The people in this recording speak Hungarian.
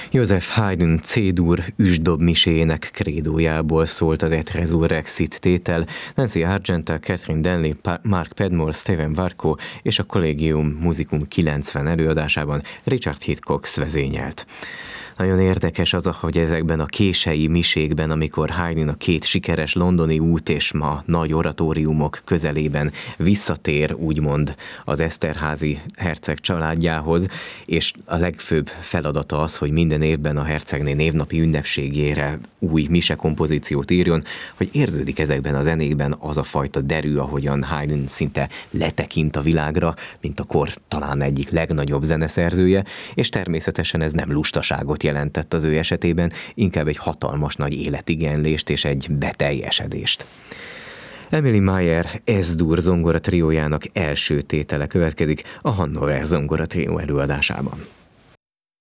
Joseph Haydn C-dur üsdob miséjének krédójából szólt az Et Resurrexit tétel. Nancy Argenta, Catherine Denley, Mark Padmore, Steven Varco és a Collegium Musicum 90 előadásában Richard Hitchcock vezényelt. Nagyon érdekes az, hogy ezekben a kései misékben, amikor Haydn a két sikeres londoni út és ma nagy oratóriumok közelében visszatér, úgymond az Esterházy herceg családjához, és a legfőbb feladata az, hogy minden évben a hercegné névnapi ünnepségére új mise kompozíciót írjon, hogy érződik ezekben a zenékben az a fajta derű, ahogyan Haydn szinte letekint a világra, mint a kor talán egyik legnagyobb zeneszerzője, és természetesen ez nem lustaságot jelentett az ő esetében, inkább egy hatalmas nagy életigenlést és egy beteljesedést. Emily Meyer S-dur zongora triójának első tétele következik a Hannover zongora trió előadásában.